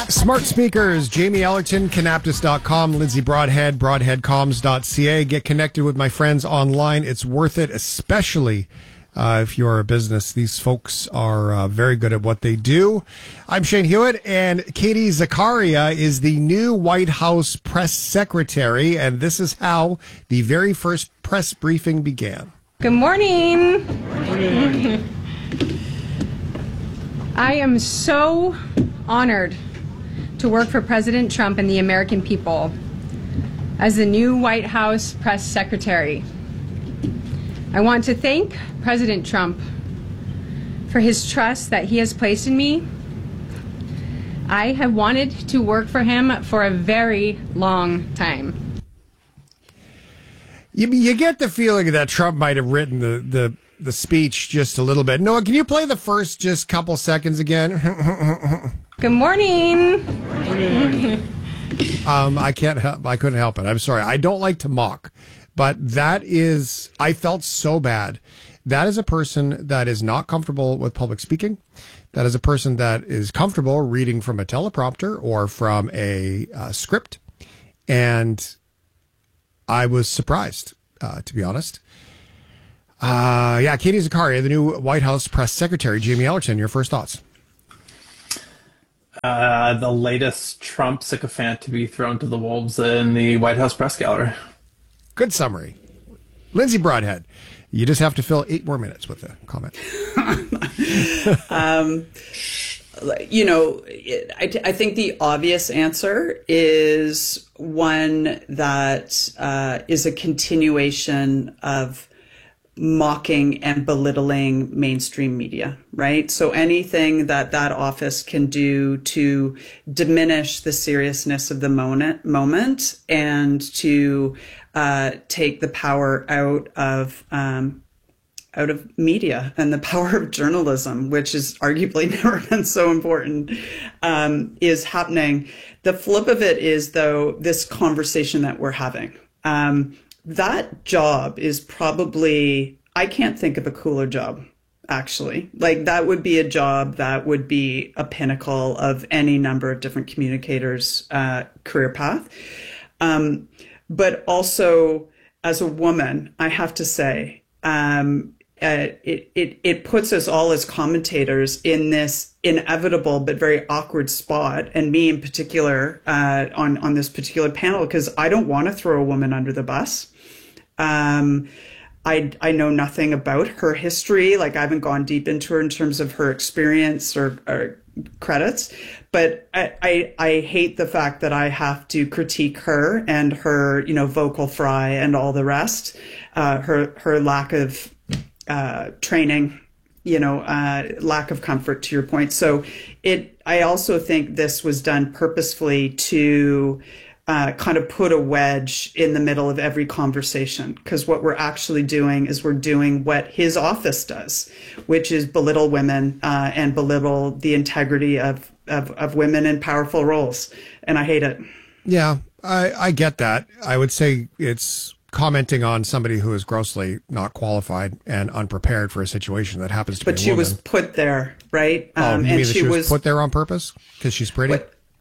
Smart speakers, Jamie Ellerton, Canaptus.com, Lindsay Broadhead, broadheadcoms.ca. Get connected with my friends online. It's worth it, especially if you're a business. These folks are very good at what they do. I'm Shane Hewitt, and Katie Zakaria is the new White House press secretary, and this is how the very first press briefing began. Good morning. I am so honored to work for President Trump and the American people as the new White House press secretary. I want to thank President Trump for his trust that he has placed in me. I have wanted to work for him for a very long time. You get the feeling that Trump might have written the speech just a little bit. Noah, can you play the first just couple seconds again? Good morning. I can't help. I couldn't help it. I'm sorry. I don't like to mock, but I felt so bad. That is a person that is not comfortable with public speaking. That is a person that is comfortable reading from a teleprompter or from a script. And I was surprised, to be honest. Katie Zakaria, the new White House press secretary. Jamie Ellerton, your first thoughts? The latest Trump sycophant to be thrown to the wolves in the White House press gallery. Good summary. Lindsay Broadhead, you just have to fill 8 more minutes with a comment. I think the obvious answer is one that is a continuation of mocking and belittling mainstream media, right? So anything that office can do to diminish the seriousness of the moment and to take the power out of media and the power of journalism, which has arguably never been so important, is happening. The flip of it is, though, this conversation that we're having. That job is probably, I can't think of a cooler job, actually. Like, that would be a job that would be a pinnacle of any number of different communicators' career path. But also, as a woman, I have to say, it puts us all as commentators in this inevitable but very awkward spot, and me in particular on this particular panel, because I don't want to throw a woman under the bus. I know nothing about her history. Like, I haven't gone deep into her in terms of her experience or credits, but I hate the fact that I have to critique her and her, vocal fry and all the rest, her lack of training, lack of comfort, to your point. So I also think this was done purposefully to kind of put a wedge in the middle of every conversation, because what we're actually doing is we're doing what his office does, which is belittle women and belittle the integrity of women in powerful roles. And I hate it. Yeah, I get that. I would say it's commenting on somebody who is grossly not qualified and unprepared for a situation that happens to be a woman. But she was put there, right? You mean that she was put there on purpose because she's pretty?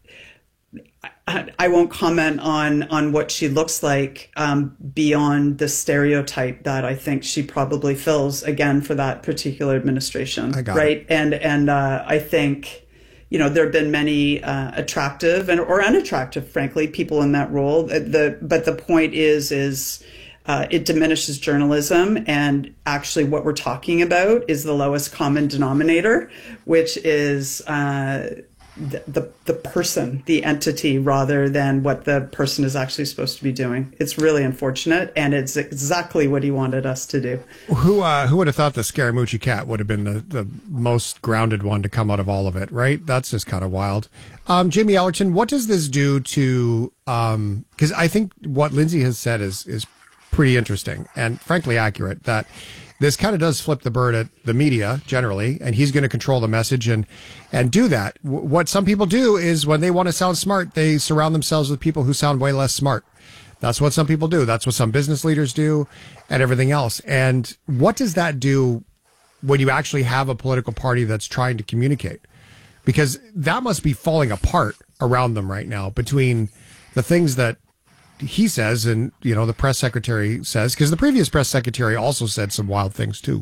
I won't comment on what she looks like beyond the stereotype that I think she probably fills, again, for that particular administration. I got right? it. And I think, there have been many attractive or unattractive, frankly, people in that role. But the point is it diminishes journalism, and actually what we're talking about is the lowest common denominator, which is the person, the entity, rather than what the person is actually supposed to be doing. It's really unfortunate, and it's exactly what he wanted us to do. Who would have thought the Scaramucci cat would have been the most grounded one to come out of all of it, right? That's just kind of wild. Jamie Ellerton, what does this do to, because I think what Lindsay has said is pretty interesting and frankly accurate, that this kind of does flip the bird at the media generally, and he's going to control the message and do that. What some people do is when they want to sound smart, they surround themselves with people who sound way less smart. That's what some people do. That's what some business leaders do and everything else. And what does that do when you actually have a political party that's trying to communicate? Because that must be falling apart around them right now between the things that he says and, the press secretary says, because the previous press secretary also said some wild things too.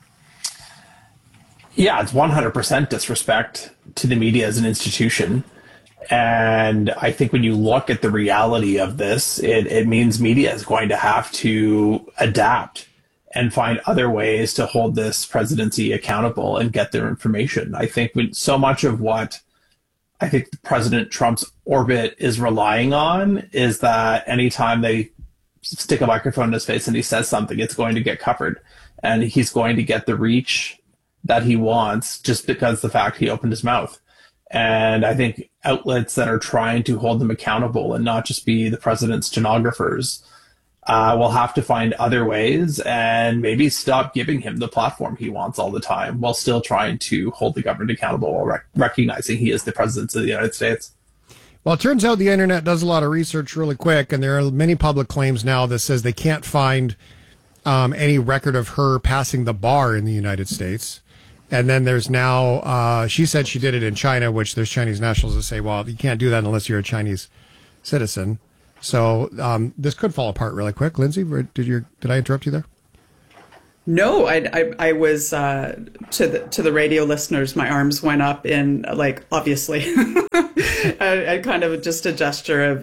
Yeah, it's 100% disrespect to the media as an institution. And I think when you look at the reality of this, it means media is going to have to adapt and find other ways to hold this presidency accountable and get their information. I think so much of what I think President Trump's orbit is relying on is that anytime they stick a microphone in his face and he says something, it's going to get covered. And he's going to get the reach that he wants just because the fact he opened his mouth. And I think outlets that are trying to hold them accountable and not just be the president's stenographers will have to find other ways and maybe stop giving him the platform he wants all the time while still trying to hold the government accountable while recognizing he is the president of the United States. Well, it turns out the internet does a lot of research really quick, and there are many public claims now that says they can't find any record of her passing the bar in the United States. And then there's now, she said she did it in China, which there's Chinese nationals that say, well, you can't do that unless you're a Chinese citizen. So this could fall apart really quick. Lindsay, did I interrupt you there? No, I was to the radio listeners. My arms went up in obviously, I kind of just a gesture of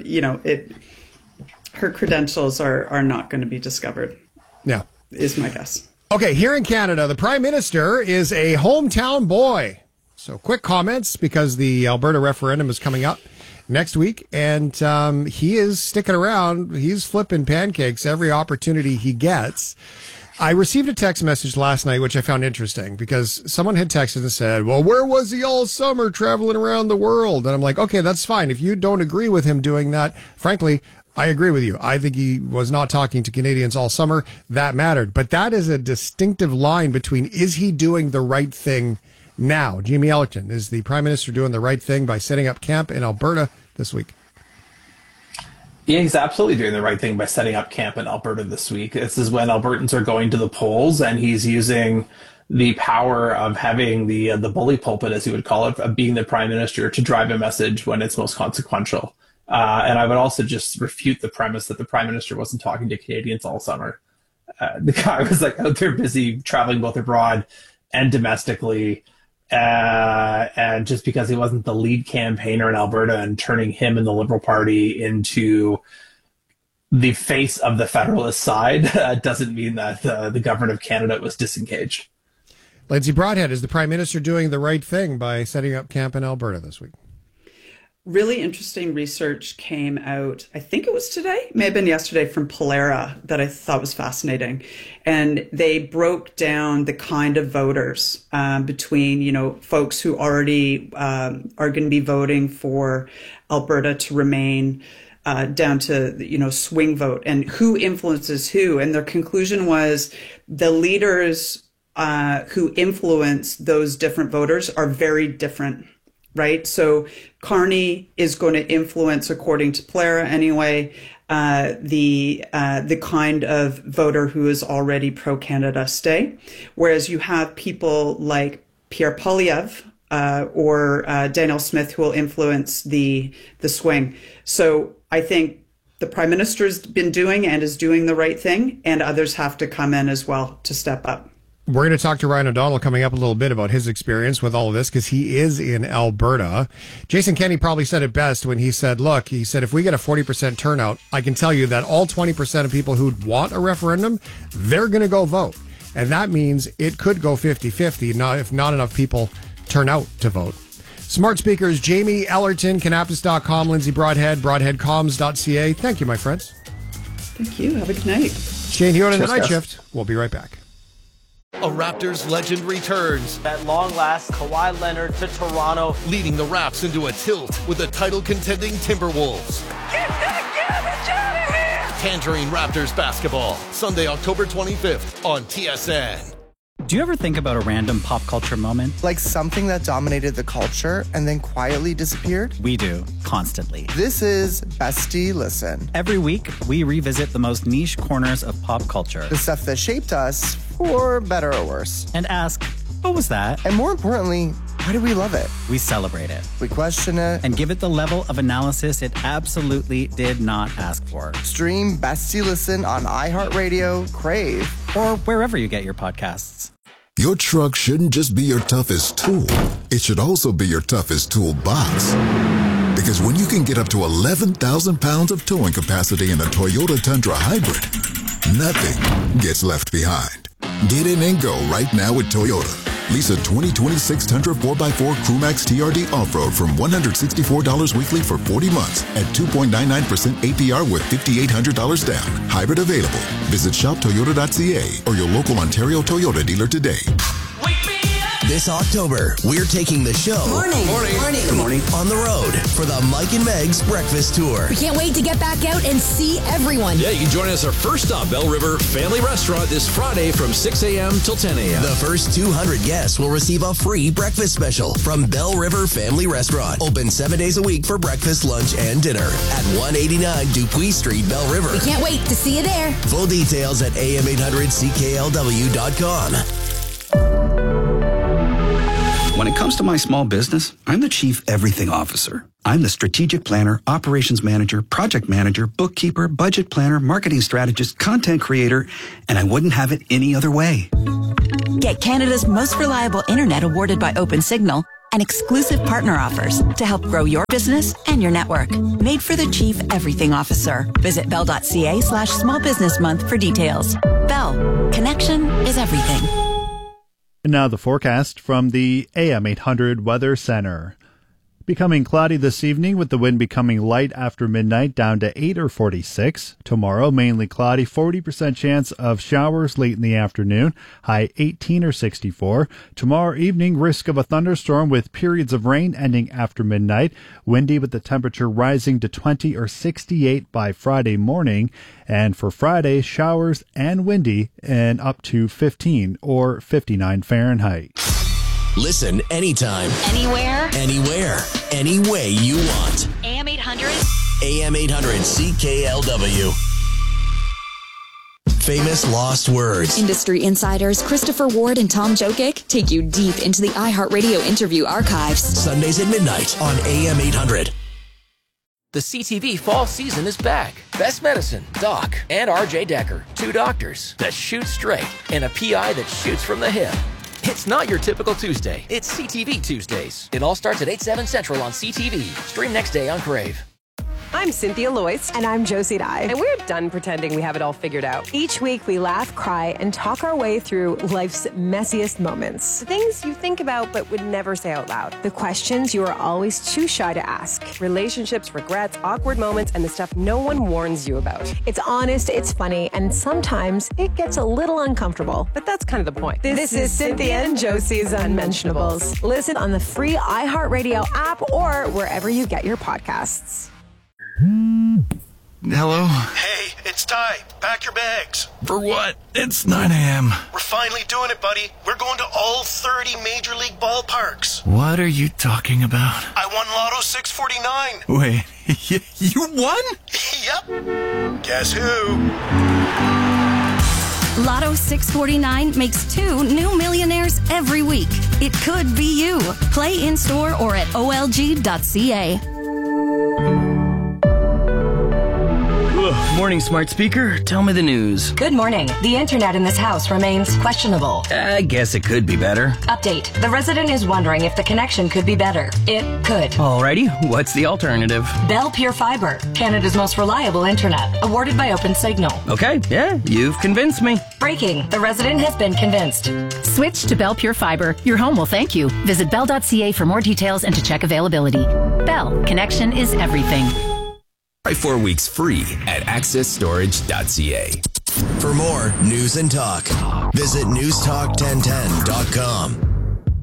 her credentials are not going to be discovered. Yeah, is my guess. Okay, here in Canada, the Prime Minister is a hometown boy. So quick comments because the Alberta referendum is coming up next week, and he is sticking around. He's flipping pancakes every opportunity he gets. I received a text message last night, which I found interesting because someone had texted and said, well, where was he all summer traveling around the world? And I'm like, okay, that's fine. If you don't agree with him doing that, frankly, I agree with you. I think he was not talking to Canadians all summer. That mattered. But that is a distinctive line between, is he doing the right thing now? Jamie Ellerton, is the Prime Minister doing the right thing by setting up camp in Alberta this week? Yeah, he's absolutely doing the right thing by setting up camp in Alberta this week. This is when Albertans are going to the polls, and he's using the power of having the bully pulpit, as he would call it, of being the Prime Minister to drive a message when it's most consequential. And I would also just refute the premise that the Prime Minister wasn't talking to Canadians all summer. The guy was out there busy traveling both abroad and domestically. And just because he wasn't the lead campaigner in Alberta and turning him and the Liberal Party into the face of the Federalist side doesn't mean that the government of Canada was disengaged. Lindsay Broadhead, is the Prime Minister doing the right thing by setting up camp in Alberta this week? Really interesting research came out, I think it was today, may have been yesterday, from Polera that I thought was fascinating. And they broke down the kind of voters between, folks who already are going to be voting for Alberta to remain down to, swing vote and who influences who. And their conclusion was the leaders who influence those different voters are very different. Right. So Carney is going to influence, according to Polera anyway, the kind of voter who is already pro-Canada stay. Whereas you have people like Pierre Poilievre or Danielle Smith who will influence the swing. So I think the Prime Minister's been doing and is doing the right thing, and others have to come in as well to step up. We're going to talk to Ryan O'Donnell coming up a little bit about his experience with all of this because he is in Alberta. Jason Kenney probably said it best when he said, look, if we get a 40% turnout, I can tell you that all 20% of people who want a referendum, they're going to go vote. And that means it could go 50-50 if not enough people turn out to vote. Smart speakers, Jamie Ellerton, Canaptus.com, Lindsay Broadhead, broadheadcoms.ca. Thank you, my friends. Thank you. Have a good night. Shane Hewitt in the Night Shift. We'll be right back. A Raptors legend returns. At long last, Kawhi Leonard to Toronto, leading the Raps into a tilt with the title-contending Timberwolves. Get McGavage out of here! Tangerine Raptors basketball, Sunday, October 25th on TSN. Do you ever think about a random pop culture moment? Like something that dominated the culture and then quietly disappeared? We do, constantly. This is Bestie Listen. Every week, we revisit the most niche corners of pop culture. The stuff that shaped us, for better or worse. And ask, what was that? And more importantly, Why do we love it? We celebrate it. We question it. And give it the level of analysis it absolutely did not ask for. Stream Best You Listen on iHeartRadio, Crave, or wherever you get your podcasts. Your truck shouldn't just be your toughest tool. It should also be your toughest toolbox. Because when you can get up to 11,000 pounds of towing capacity in a Toyota Tundra Hybrid, nothing gets left behind. Get in and go right now with Toyota. Lease a 2026 Tundra 4x4 Crewmax TRD Off-Road from $164 weekly for 40 months at 2.99% APR with $5,800 down. Hybrid available. Visit shoptoyota.ca or your local Ontario Toyota dealer today. This October, we're taking the show Good morning. On the road for the Mike and Meg's Breakfast Tour. We can't wait to get back out and see everyone. Yeah, you can join us our first stop, Bell River Family Restaurant, this Friday from 6 a.m. till 10 a.m. The first 200 guests will receive a free breakfast special from Bell River Family Restaurant. Open 7 days a week for breakfast, lunch, and dinner at 189 Dupuis Street, Bell River. We can't wait to see you there. Full details at am800cklw.com. When it comes to my small business, I'm the Chief Everything Officer. I'm the strategic planner, operations manager, project manager, bookkeeper, budget planner, marketing strategist, content creator, and I wouldn't have it any other way. Get Canada's most reliable internet awarded by OpenSignal and exclusive partner offers to help grow your business and your network. Made for the Chief Everything Officer. Visit bell.ca/small business month for details. Bell. Connection is everything. And now the forecast from the AM 800 Weather Center. Becoming cloudy this evening with the wind becoming light after midnight down to 8 or 46. Tomorrow, mainly cloudy, 40% chance of showers late in the afternoon, high 18 or 64. Tomorrow evening, risk of a thunderstorm with periods of rain ending after midnight. Windy with the temperature rising to 20 or 68 by Friday morning. And for Friday, showers and windy and up to 15 or 59 Fahrenheit. Listen anytime, anywhere, any way you want. AM 800. AM 800 CKLW. Famous lost words. Industry insiders Christopher Ward and Tom Jokic take you deep into the iHeartRadio interview archives. Sundays at midnight on AM 800. The CTV fall season is back. Best Medicine, Doc, and RJ Decker. Two doctors that shoot straight and a PI that shoots from the hip. It's not your typical Tuesday. It's CTV Tuesdays. It all starts at 8/7 Central on CTV. Stream next day on Crave. I'm Cynthia Loyce. And I'm Josie Dye. And we're done pretending we have it all figured out. Each week we laugh, cry, and talk our way through life's messiest moments. The things you think about but would never say out loud. The questions you are always too shy to ask. Relationships, regrets, awkward moments, and the stuff no one warns you about. It's honest, it's funny, and sometimes it gets a little uncomfortable. But that's kind of the point. This is Cynthia and Josie's Unmentionables. Listen on the free iHeartRadio app or wherever you get your podcasts. Hello? Hey, it's Ty. Pack your bags. For what? It's 9 a.m. We're finally doing it, buddy. We're going to all 30 Major League ballparks. What are you talking about? I won Lotto 649. Wait, you won? Yep. Guess who? Lotto 649 makes 2 new millionaires every week. It could be you. Play in-store or at olg.ca. Morning, smart speaker. Tell me the news. Good morning. The internet in this house remains questionable. I guess it could be better. Update. The resident is wondering if the connection could be better. It could. Alrighty. What's the alternative? Bell Pure Fiber, Canada's most reliable internet, awarded by OpenSignal. Okay. Yeah, you've convinced me. Breaking. The resident has been convinced. Switch to Bell Pure Fiber. Your home will thank you. Visit bell.ca for more details and to check availability. Bell. Connection is everything. Try 4 weeks free at accessstorage.ca. For more news and talk, visit newstalk1010.com.